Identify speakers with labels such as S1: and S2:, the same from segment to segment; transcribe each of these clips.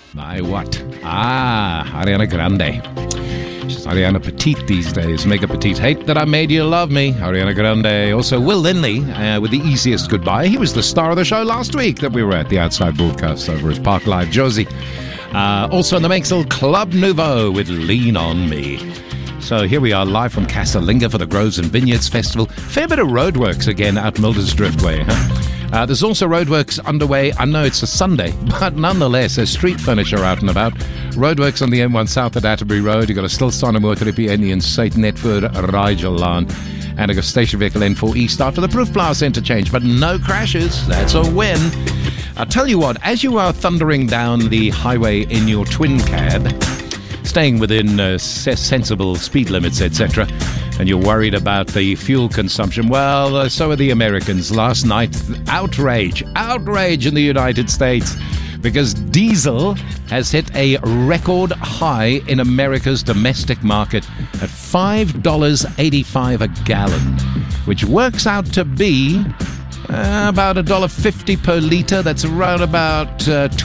S1: My what? Ariana Grande. She's Ariana Petite these days. Mega Petite. Hate that I made you love me. Ariana Grande. Also, Will Lindley with The Easiest Goodbye. He was the star of the show last week that we were at the Outside broadcast over at Park Live Josie. Also in the Makesville, Club Nouveau with Lean On Me. So here we are live from Casalinga for the Groves and Vineyards Festival. Fair bit of roadworks again out Milders Driftway. There's also roadworks underway. I know it's a Sunday, but nonetheless, there's street furniture out and about. Roadworks on the M1 south at Atterbury Road. You've got a Stilstaan en Motorrippie in the Inside Netford Rigelaan. And a station vehicle N4 East after the Proefplaas interchange. But no crashes. That's a win. I'll tell you what, as you are thundering down the highway in your twin cab, staying within sensible speed limits, etc., and you're worried about the fuel consumption, well, so are the Americans. Last night, outrage in the United States, because diesel has hit a record high in America's domestic market at $5.85 a gallon, which works out to be about $1.50 per litre. That's around about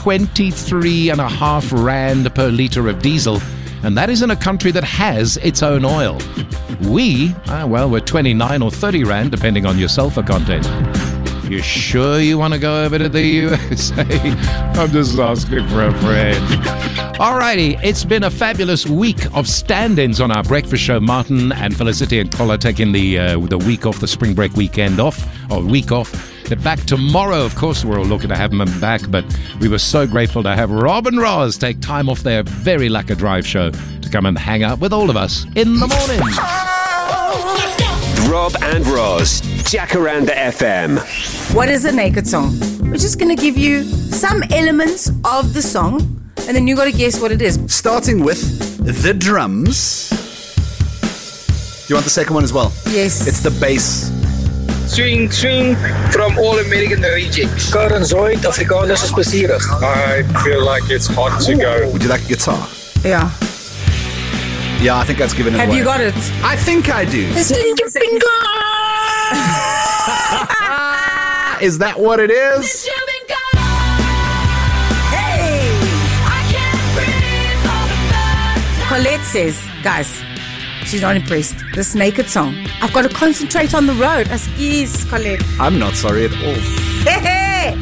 S1: 23.5 rand per litre of diesel. And that is in a country that has its own oil. We're 29 or 30 rand, depending on your sulfur content. You sure you want to go over to the USA? I'm just asking for a friend. Alrighty, it's been a fabulous week of stand-ins on our breakfast show. Martin and Felicity and Kola taking the week off, the spring break weekend off, or week off. They're back tomorrow, of course. We're all looking to have them back, but we were so grateful to have Rob and Roz take time off their very Lekker Drive show to come and hang out with all of us in the morning.
S2: Rob and Roz, Jacaranda FM.
S3: What is a naked song? We're just going to give you some elements of the song, and then you got to guess what it is.
S4: Starting with the drums. Do you want the second one as well?
S3: Yes.
S4: It's the bass.
S5: Swing from All American Rejects.
S6: Karen Zoid, Afrikaners is plezierig.
S7: I feel like it's hot to go.
S4: Would you like a guitar?
S3: Yeah.
S4: Yeah, I think that's given it away.
S3: Have you got it?
S4: I think I do. Is that what it is?
S3: Hey! Colette says, guys, she's not impressed. This naked song. I've got to concentrate on the road. As is, Colette.
S4: I'm not sorry at all.
S3: Hey!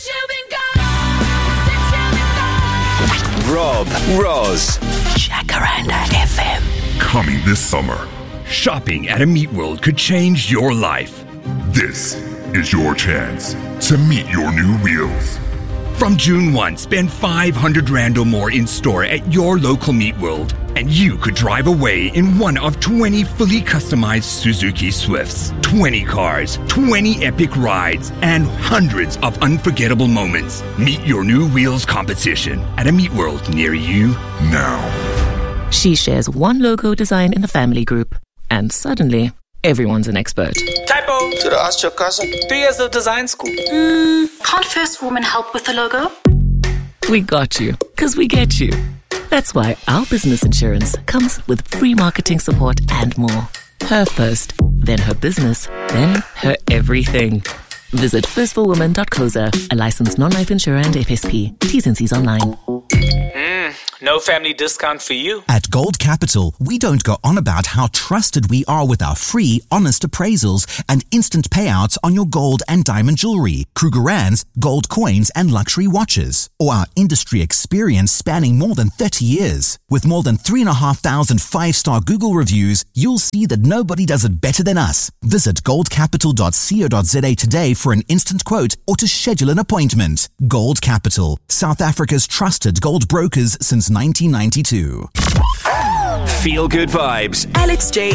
S2: Rob, Roz,
S3: Jacaranda FM.
S8: Coming this summer, shopping at a Meat World could change your life. This is your chance to meet your new wheels. From June 1, spend 500 Rand or more in store at your local Meat World, and you could drive away in one of 20 fully customized Suzuki Swifts. 20 cars, 20 epic rides, and hundreds of unforgettable moments. Meet your new wheels competition at a Meat World near you now.
S9: She shares one logo design in the family group, and suddenly, everyone's an expert.
S6: Typo!
S5: Should I ask your cousin?
S6: 3 years of design school.
S10: Can't First Woman help with the logo?
S9: We got you, because we get you. That's why our business insurance comes with free marketing support and more. Her first, then her business, then her everything. Visit firstforwoman.co.za, a licensed non-life insurer and FSP. T's and C's online.
S6: No family discount for you.
S11: At Gold Capital, we don't go on about how trusted we are with our free, honest appraisals and instant payouts on your gold and diamond jewelry, Krugerrands, gold coins and luxury watches, or our industry experience spanning more than 30 years. With more than 3,500 5-star Google reviews, you'll see that nobody does it better than us. Visit goldcapital.co.za today for an instant quote or to schedule an appointment. Gold Capital, South Africa's trusted gold brokers since 1992.
S2: Feel Good Vibes.
S12: Alex J.